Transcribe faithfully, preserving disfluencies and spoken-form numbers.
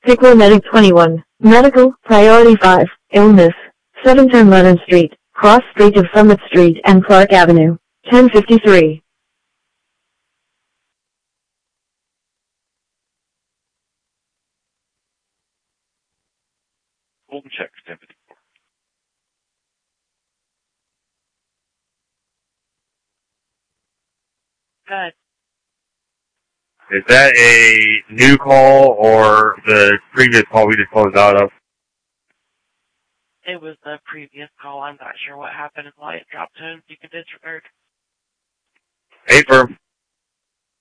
Pickle Medic twenty-one. Medical, Priority five. Illness. seven ten Lennon Street, Cross Street of Summit Street and Clark Avenue. ten fifty-three. Golden check, ten fifty-four. Good. Is that a new call or the previous call we just closed out of? It was the previous call. I'm not sure what happened and why it dropped to him. You can disregard. Hey, firm.